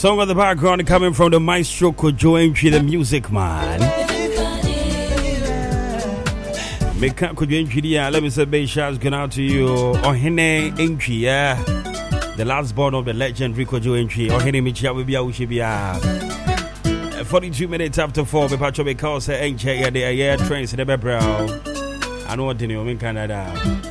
Song of the background coming from the maestro Kojo Entry, the music man. Make Kojo Entry, let me say big shouts going out to you. Ohene Entry, yeah. The last born of the legendary Kojo Entry. Ohene Michia will be out, she be 42 minutes after 4. Me pacho be call say Entry, yeah, the air trains in the background. I know what you mean, Canada.